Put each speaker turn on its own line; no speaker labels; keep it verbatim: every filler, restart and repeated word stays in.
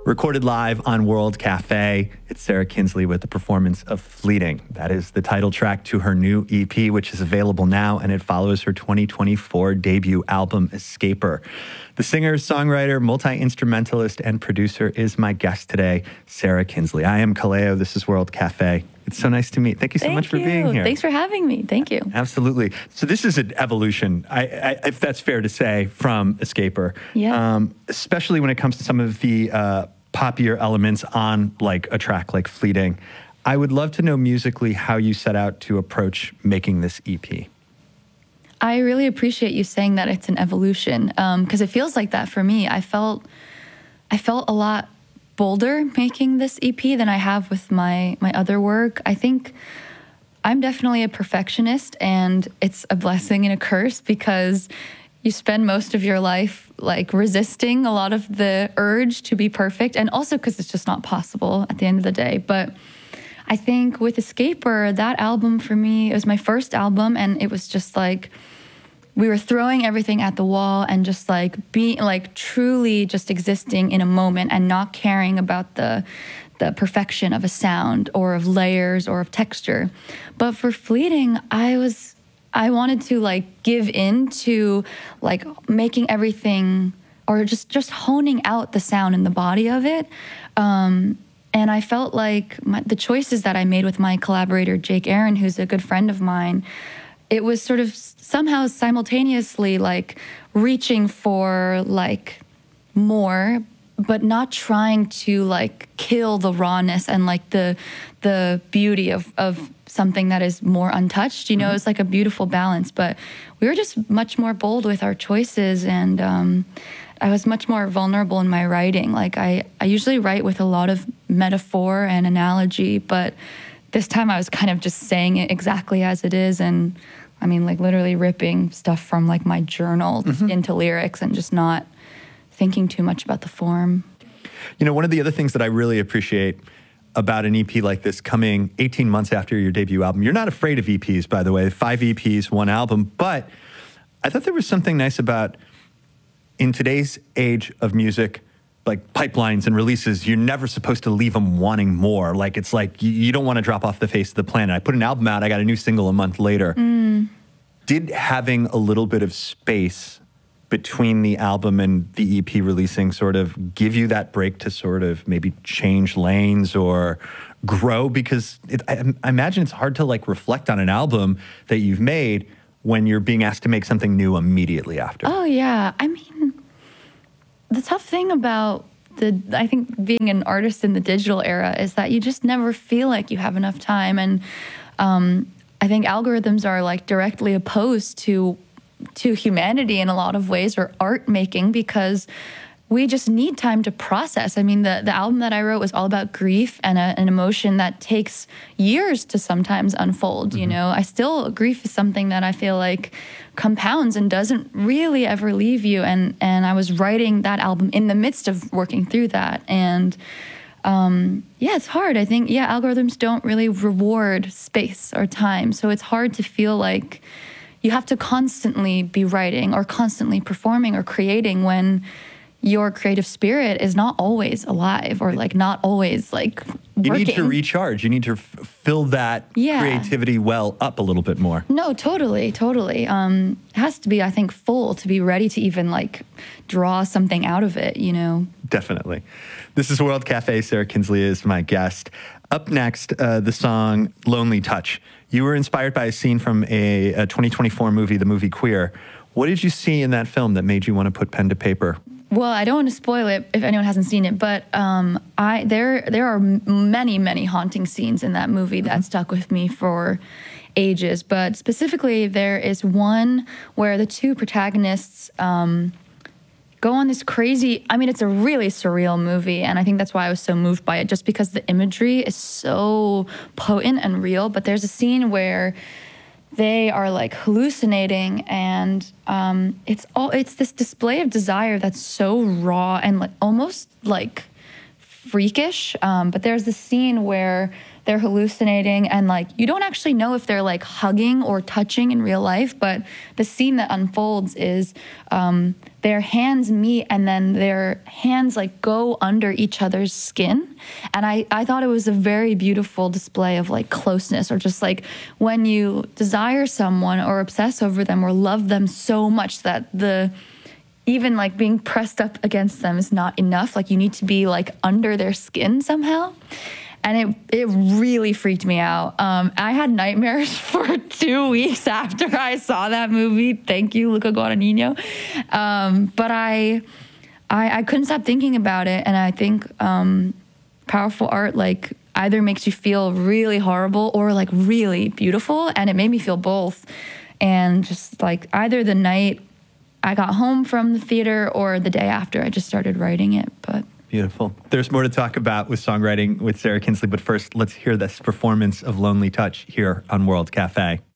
Recorded live on World Cafe, it's Sarah Kinsley with the performance of Fleeting. That is the title track to her new E P, which is available now, and it follows her twenty twenty-four debut album, Escaper. The singer, songwriter, multi-instrumentalist, and producer is my guest today, Sarah Kinsley. I am Kaleo. This is World Cafe. It's so nice to meet. Thank you so
Thank
much for
you.
being here.
Thanks for having me. Thank you.
Absolutely. So this is an evolution, I, I, if that's fair to say, from Escaper.
Yeah.
Um, especially when it comes to some of the uh, poppier elements on like a track like Fleeting. I would love to know musically how you set out to approach making this E P.
I really appreciate you saying that it's an evolution, because um, it feels like that for me. I felt, I felt a lot bolder making this E P than I have with my my other work. I think I'm definitely a perfectionist, and it's a blessing and a curse because you spend most of your life like resisting a lot of the urge to be perfect, and also because it's just not possible at the end of the day. But I think with Escaper, that album for me, it was my first album, and it was just like we were throwing everything at the wall and just like being like truly just existing in a moment and not caring about the the perfection of a sound or of layers or of texture. But for Fleeting, I was I wanted to like give in to like making everything or just just honing out the sound and the body of it. Um, and I felt like my, the choices that I made with my collaborator, Jake Aaron, who's a good friend of mine, it was sort of somehow simultaneously like reaching for like more, but not trying to like kill the rawness and like the the beauty of, of something that is more untouched. You know, mm-hmm. It's like a beautiful balance. But we were just much more bold with our choices, and um, I was much more vulnerable in my writing. Like I, I usually write with a lot of metaphor and analogy, but this time I was kind of just saying it exactly as it is, and I mean, like literally ripping stuff from like my journal mm-hmm. into lyrics and just not thinking too much about the form.
You know, one of the other things that I really appreciate about an E P like this coming eighteen months after your debut album, you're not afraid of E Ps, by the way, five E Ps, one album, but I thought there was something nice about in today's age of music, like pipelines and releases, you're never supposed to leave them wanting more. Like, it's like, you, you don't want to drop off the face of the planet. I put an album out, I got a new single a month later.
Mm.
Did having a little bit of space between the album and the E P releasing sort of give you that break to sort of maybe change lanes or grow? Because it, I, I imagine it's hard to like reflect on an album that you've made when you're being asked to make something new immediately after.
Oh, yeah. I mean, the tough thing about the, I think being an artist in the digital era is that you just never feel like you have enough time. And um, I think algorithms are like directly opposed to to humanity in a lot of ways, or art making, because we just need time to process. I mean, the, the album that I wrote was all about grief and a, an emotion that takes years to sometimes unfold, mm-hmm. you know? I still, grief is something that I feel like compounds and doesn't really ever leave you. And, and I was writing that album in the midst of working through that. And um, yeah, it's hard. I think, yeah, algorithms don't really reward space or time. So it's hard to feel like you have to constantly be writing or constantly performing or creating when your creative spirit is not always alive or like not always like working.
You need to recharge. You need to f- fill that
yeah.
creativity well up a little bit more.
No, totally, totally. Um, it has to be, I think, full to be ready to even like draw something out of it, you know?
Definitely. This is World Cafe. Sarah Kinsley is my guest. Up next, uh, the song Lonely Touch. You were inspired by a scene from a, a twenty twenty-four movie, the movie Queer. What did you see in that film that made you want to put pen to paper?
Well, I don't want to spoil it if anyone hasn't seen it, but um, I there there are many, many haunting scenes in that movie that mm-hmm. stuck with me for ages. But specifically, there is one where the two protagonists um, go on this crazy, I mean, it's a really surreal movie, and I think that's why I was so moved by it, just because the imagery is so potent and real. But there's a scene where they are like hallucinating, and um, it's all it's this display of desire that's so raw and like almost like freakish. Um, but there's this scene where they're hallucinating, and like you don't actually know if they're like hugging or touching in real life, but the scene that unfolds is um, their hands meet and then their hands like go under each other's skin. And I, I thought it was a very beautiful display of like closeness, or just like when you desire someone or obsess over them or love them so much that the even like being pressed up against them is not enough. Like you need to be like under their skin somehow. And it it really freaked me out. Um, I had nightmares for two weeks after I saw that movie. Thank you, Luca Guadagnino. Um, but I, I I couldn't stop thinking about it. And I think um, powerful art like either makes you feel really horrible or like really beautiful. And it made me feel both. And just like either the night I got home from the theater or the day after, I just started writing it. But
beautiful. There's more to talk about with songwriting with Sarah Kinsley, but first, let's hear this performance of Lonely Touch here on World Cafe.